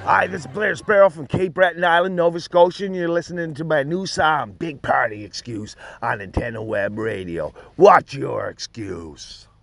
Hi, this is Blair Sparrow from Cape Breton Island, Nova Scotia, and you're listening to my new song, Big Party Excuse, on Nintendo Web Radio. What's your excuse?